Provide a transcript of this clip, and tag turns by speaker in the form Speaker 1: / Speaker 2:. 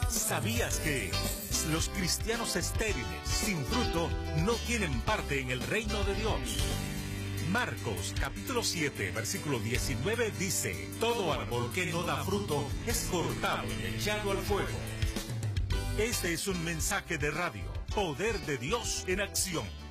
Speaker 1: ¿Sabías que los cristianos estériles, sin fruto, no tienen parte en el reino de Dios? Marcos capítulo 7, versículo 19 dice: todo árbol que no da fruto es cortado y echado al fuego. Este es un mensaje de radio, Poder de Dios en Acción.